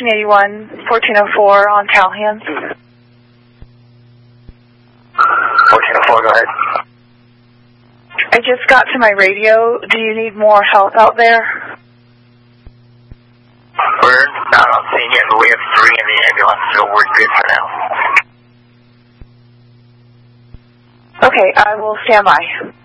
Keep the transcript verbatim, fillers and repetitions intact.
fourteen eighty-one, fourteen oh four on Callahan. fourteen oh four, go ahead. I just got to my radio. Do you need more help out there? We're not on scene yet, but we have three in the ambulance, so we're good for now. Okay, I will stand by.